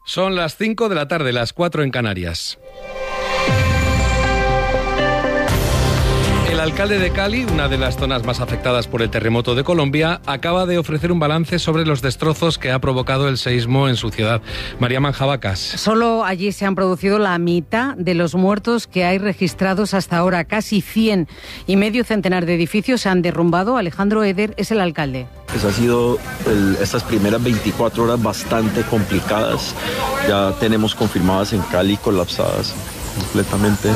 Son las 5 de la tarde, las 4 en Canarias. El alcalde de Cali, una de las zonas más afectadas por el terremoto de Colombia, acaba de ofrecer un balance sobre los destrozos que ha provocado el seísmo en su ciudad. María Manjabacas. Solo allí se han producido la mitad de los muertos que hay registrados hasta ahora. Casi 100 y medio centenar de edificios se han derrumbado. Alejandro Eder es el alcalde. Pues ha sido estas primeras 24 horas bastante complicadas. Ya tenemos confirmadas en Cali colapsadas completamente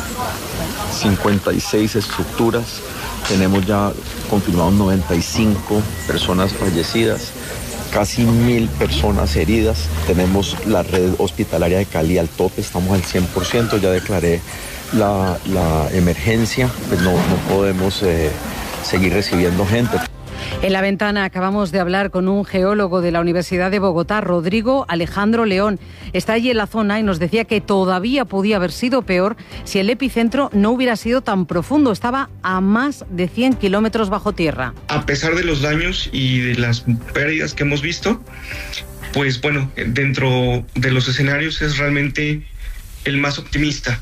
56 estructuras. Tenemos ya confirmados 95 personas fallecidas, casi 1.000 personas heridas. Tenemos la red hospitalaria de Cali al tope, estamos al 100%. Ya declaré la emergencia, pues no podemos seguir recibiendo gente. En La Ventana acabamos de hablar con un geólogo de la Universidad de Bogotá, Rodrigo Alejandro León. Está allí en la zona y nos decía que todavía podía haber sido peor si el epicentro no hubiera sido tan profundo. Estaba a más de 100 kilómetros bajo tierra. A pesar de los daños y de las pérdidas que hemos visto, pues bueno, dentro de los escenarios es realmente el más optimista.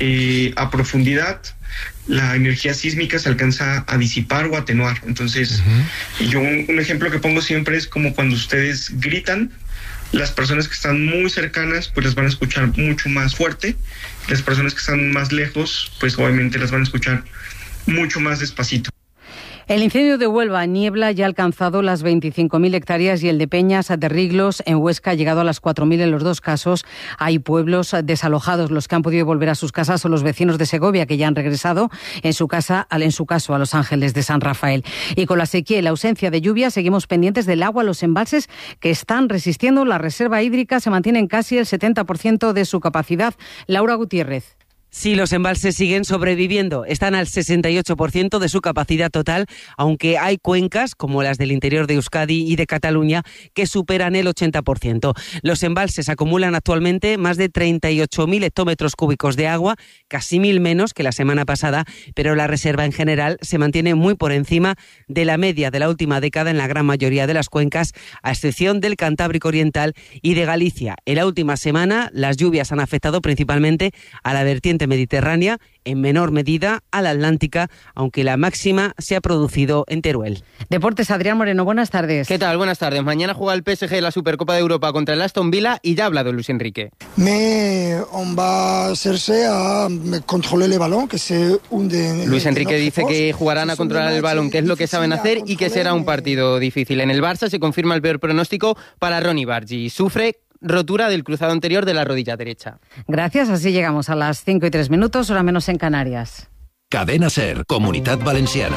A profundidad, la energía sísmica se alcanza a disipar o atenuar. Entonces, yo un ejemplo que pongo siempre es como cuando ustedes gritan, las personas que están muy cercanas pues las van a escuchar mucho más fuerte, las personas que están más lejos pues obviamente las van a escuchar mucho más despacito. El incendio de Huelva, Niebla, ya ha alcanzado las 25.000 hectáreas y el de Peñas de Riglos, en Huesca, ha llegado a las 4.000 en los dos casos. Hay pueblos desalojados. Los que han podido volver a sus casas son los vecinos de Segovia, que ya han regresado en su caso a Los Ángeles de San Rafael. Y con la sequía y la ausencia de lluvia, seguimos pendientes del agua. Los embalses que están resistiendo la reserva hídrica se mantienen casi el 70% de su capacidad. Laura Gutiérrez. Sí, los embalses siguen sobreviviendo, están al 68% de su capacidad total, aunque hay cuencas, como las del interior de Euskadi y de Cataluña, que superan el 80%. Los embalses acumulan actualmente más de 38.000 hectómetros cúbicos de agua, casi 1.000 menos que la semana pasada, pero la reserva en general se mantiene muy por encima de la media de la última década en la gran mayoría de las cuencas, a excepción del Cantábrico Oriental y de Galicia. En la última semana, las lluvias han afectado principalmente a la vertiente mediterránea, en menor medida a la atlántica, aunque la máxima se ha producido en Teruel. Deportes, Adrián Moreno, buenas tardes. ¿Qué tal? Buenas tardes. Mañana juega el PSG la Supercopa de Europa contra el Aston Villa y ya ha hablado Luis Enrique. On va hacerse a controlar el balón, que se hunde. Luis Enrique dice que jugarán a controlar el balón, que es lo que saben hacer y que será un partido difícil. En el Barça se confirma el peor pronóstico para Ronny Bargi. Sufre rotura del cruzado anterior de la rodilla derecha. Gracias, así llegamos a las 5:03, hora menos en Canarias. Cadena SER, Comunitat Valenciana.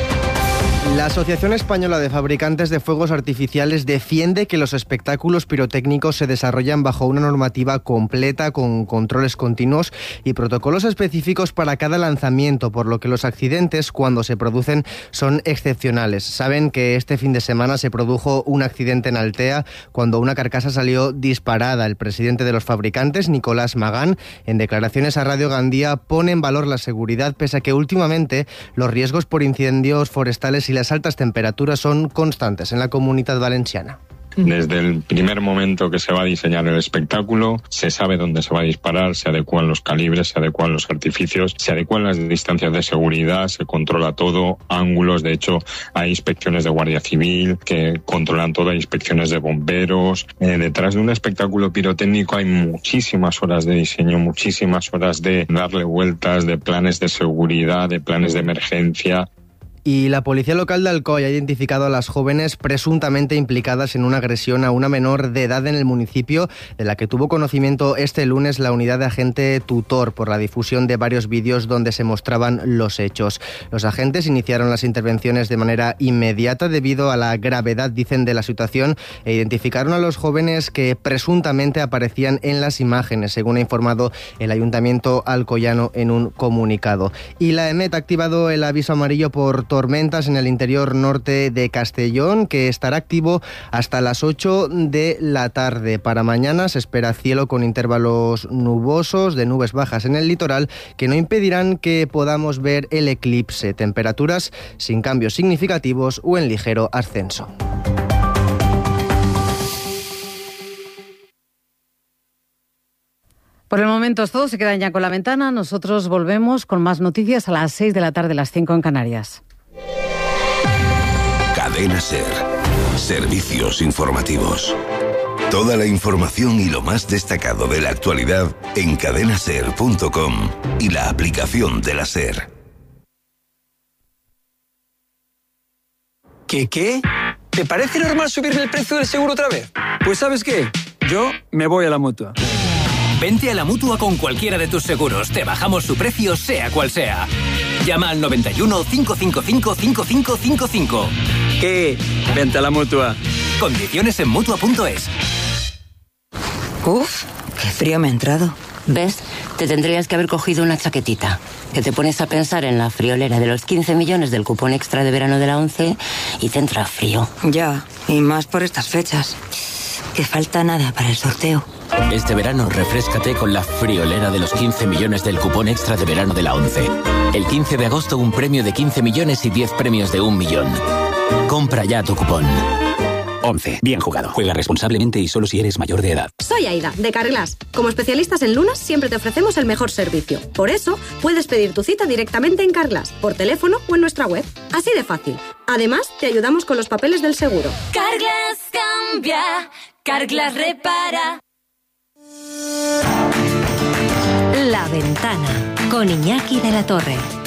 La Asociación Española de Fabricantes de Fuegos Artificiales defiende que los espectáculos pirotécnicos se desarrollan bajo una normativa completa con controles continuos y protocolos específicos para cada lanzamiento, por lo que los accidentes, cuando se producen, son excepcionales. Saben que este fin de semana se produjo un accidente en Altea cuando una carcasa salió disparada. El presidente de los fabricantes, Nicolás Magán, en declaraciones a Radio Gandía, pone en valor la seguridad, pese a que últimamente los riesgos por incendios forestales y las altas temperaturas son constantes en la Comunitat Valenciana. Desde el primer momento que se va a diseñar el espectáculo, se sabe dónde se va a disparar, se adecuan los calibres, se adecuan los artificios, se adecuan las distancias de seguridad, se controla todo, ángulos. De hecho, hay inspecciones de Guardia Civil que controlan todo, hay inspecciones de bomberos. Detrás de un espectáculo pirotécnico hay muchísimas horas de diseño, muchísimas horas de darle vueltas, de planes de seguridad, de planes de emergencia. Y la policía local de Alcoy ha identificado a las jóvenes presuntamente implicadas en una agresión a una menor de edad en el municipio, de la que tuvo conocimiento este lunes la unidad de agente tutor por la difusión de varios vídeos donde se mostraban los hechos. Los agentes iniciaron las intervenciones de manera inmediata debido a la gravedad, dicen, de la situación, e identificaron a los jóvenes que presuntamente aparecían en las imágenes, según ha informado el Ayuntamiento alcoyano en un comunicado. Y la EMET ha activado el aviso amarillo por tormentas en el interior norte de Castellón, que estará activo hasta las 8 de la tarde. Para mañana se espera cielo con intervalos nubosos, de nubes bajas en el litoral, que no impedirán que podamos ver el eclipse. Temperaturas sin cambios significativos o en ligero ascenso. Por el momento es todo, se quedan ya con la ventana. Nosotros volvemos con más noticias a las 6 de la tarde, las 5 en Canarias. Cadena SER. Servicios informativos. Toda la información y lo más destacado de la actualidad en cadenaser.com y la aplicación de la SER. ¿Qué? ¿Te parece normal subirme el precio del seguro otra vez? Pues ¿sabes qué? Yo me voy a la Mutua. Vente a la Mutua con cualquiera de tus seguros. Te bajamos su precio, sea cual sea. Llama al 91 555 5555. ¿Qué? Vente a la Mutua. Condiciones en Mutua.es. Uf, qué frío me ha entrado. ¿Ves? Te tendrías que haber cogido una chaquetita. Que te pones a pensar en la friolera de los 15 millones del cupón extra de verano de la ONCE y te entra frío. Ya, y más por estas fechas. Que falta nada para el sorteo. Este verano refréscate con la friolera de los 15 millones del cupón extra de verano de la ONCE. El 15 de agosto un premio de 15 millones y 10 premios de 1 millón. Compra ya tu cupón. 11. Bien jugado. Juega responsablemente y solo si eres mayor de edad. Soy Aida, de Carglass. Como especialistas en lunas, siempre te ofrecemos el mejor servicio. Por eso, puedes pedir tu cita directamente en Carglass, por teléfono o en nuestra web. Así de fácil. Además, te ayudamos con los papeles del seguro. Carglass cambia, Carglass repara. La Ventana, con Iñaki de la Torre.